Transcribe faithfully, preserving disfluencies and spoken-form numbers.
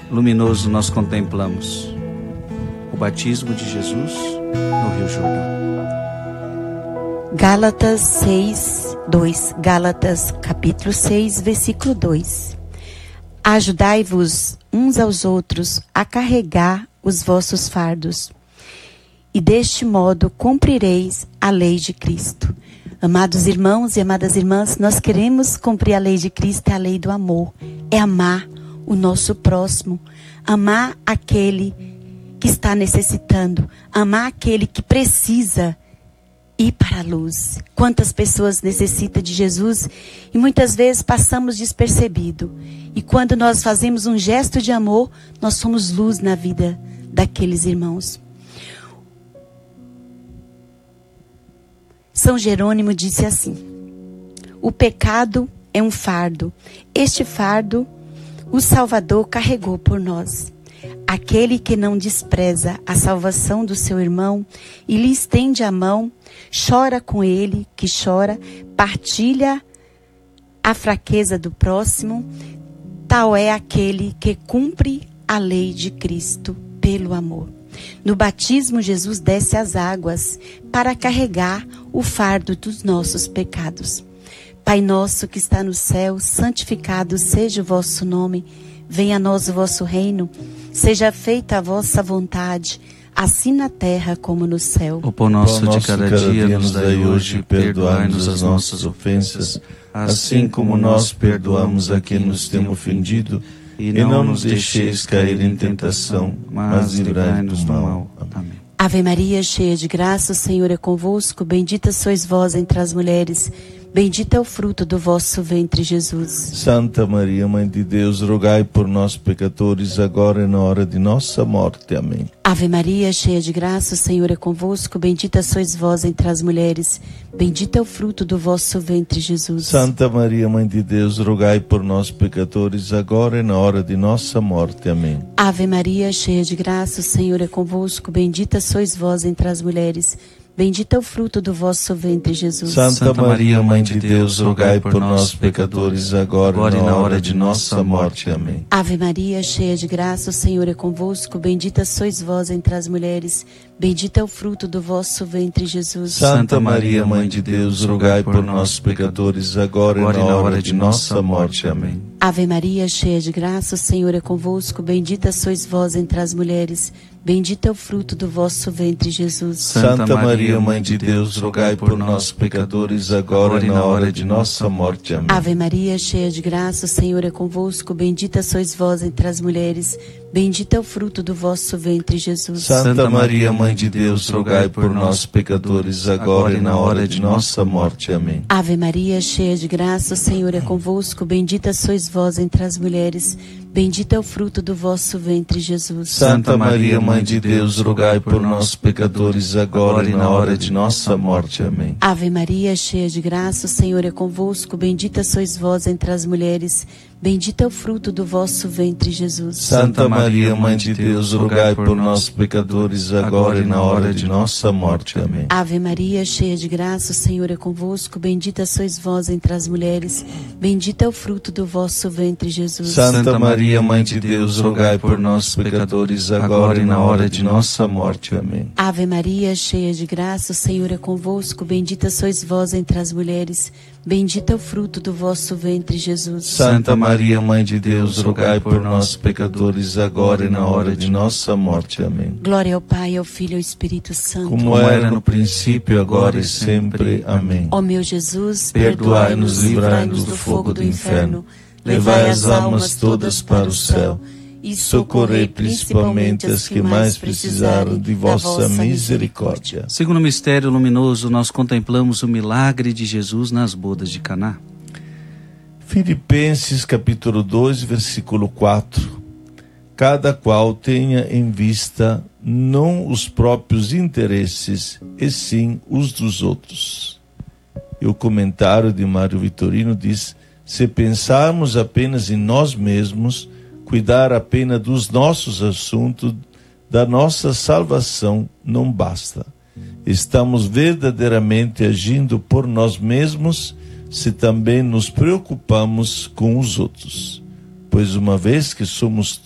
luminoso nós contemplamos o batismo de Jesus no Rio Jordão. Gálatas seis, dois. Gálatas capítulo seis, versículo dois. Ajudai-vos uns aos outros a carregar os vossos fardos, e deste modo cumprireis a lei de Cristo. Amados irmãos e amadas irmãs, nós queremos cumprir a lei de Cristo, é a lei do amor. É amar o nosso próximo, amar aquele que está necessitando, amar aquele que precisa ir para a luz. Quantas pessoas necessitam de Jesus e muitas vezes passamos despercebido. E quando nós fazemos um gesto de amor, nós somos luz na vida daqueles irmãos. São Jerônimo disse assim: o pecado é um fardo. Este fardo o Salvador carregou por nós. Aquele que não despreza a salvação do seu irmão e lhe estende a mão, chora com ele que chora, partilha a fraqueza do próximo, tal é aquele que cumpre a lei de Cristo pelo amor. No batismo, Jesus desce às águas para carregar o fardo dos nossos pecados. Pai nosso que está no céu, santificado seja o vosso nome. Venha a nós o vosso reino. Seja feita a vossa vontade, assim na terra como no céu. O pão nosso de cada dia nos dai hoje, perdoai-nos as nossas ofensas, assim como nós perdoamos a quem nos tem ofendido, e não nos deixeis cair em tentação, mas livrai-nos do mal. Amém. Ave Maria, cheia de graça, o Senhor é convosco. Bendita sois vós entre as mulheres. Bendito é o fruto do vosso ventre, Jesus. Santa Maria, Mãe de Deus, rogai por nós, pecadores, agora e na hora de nossa morte. Amém. Ave Maria, cheia de graça, o Senhor é convosco. Bendita sois vós entre as mulheres. Bendito é o fruto do vosso ventre, Jesus. Santa Maria, Mãe de Deus, rogai por nós, pecadores, agora e na hora de nossa morte. Amém. Ave Maria, cheia de graça, o Senhor é convosco. Bendita sois vós entre as mulheres. Bendito é o fruto do vosso ventre, Jesus. Santa Maria, Mãe de Deus, rogai por nós, pecadores, agora e na hora de nossa morte. Amém. Ave Maria, cheia de graça, o Senhor é convosco. Bendita sois vós entre as mulheres. Bendito é o fruto do vosso ventre, Jesus. Santa Maria, Mãe de Deus, rogai por nós, pecadores, agora e na hora de nossa morte. Amém. Ave Maria, cheia de graça, o Senhor é convosco. Bendita sois vós entre as mulheres. Bendito é o fruto do vosso ventre, Jesus. Santa Maria, Mãe de Deus, rogai por nós, pecadores, agora e na hora de nossa morte. Amém. Ave Maria, cheia de graça, o Senhor é convosco. Bendita sois vós entre as mulheres. Bendito é o fruto do vosso ventre, Jesus. Santa Maria, Mãe de Deus, rogai por nós, pecadores, agora e na hora de nossa morte. Amém. Ave Maria, cheia de graça, o Senhor é convosco. Bendita sois vós entre as mulheres. Bendito é o fruto do vosso ventre, Jesus. Santa Maria, Mãe de Deus, rogai por nós, pecadores, agora e na hora de nossa morte. Amém. Ave Maria, cheia de graça, o Senhor é convosco. Bendita sois vós entre as mulheres. Bendito é o fruto do vosso ventre, Jesus. Santa Maria, Mãe de Deus, rogai por nós, pecadores, agora e na hora de nossa morte. Amém. Ave Maria, cheia de graça, o Senhor é convosco. Bendita sois vós entre as mulheres. Bendito é o fruto do vosso ventre, Jesus. Santa Maria, Mãe de Deus, rogai por nós, pecadores, agora e na hora de nossa morte. Amém. Ave Maria, cheia de graça, o Senhor é convosco. Bendita sois vós entre as mulheres. Bendito é o fruto do vosso ventre, Jesus. Santa Maria, Mãe de Deus, rogai por nós, pecadores, agora e na hora de nossa morte. Amém. Glória ao Pai, ao Filho e ao Espírito Santo. Como era no princípio, agora e sempre. Amém. Ó meu Jesus, perdoai-nos, livrai-nos do fogo do inferno, levai as almas todas para o céu e socorrei principalmente as que mais precisaram de vossa misericórdia. Segundo mistério luminoso, nós contemplamos o milagre de Jesus nas bodas de Caná. Filipenses capítulo dois, versículo quatro. Cada qual tenha em vista não os próprios interesses, e sim os dos outros. E o comentário de Mário Vitorino diz: se pensarmos apenas em nós mesmos, cuidar apenas dos nossos assuntos, da nossa salvação, não basta. Estamos verdadeiramente agindo por nós mesmos se também nos preocupamos com os outros. Pois uma vez que somos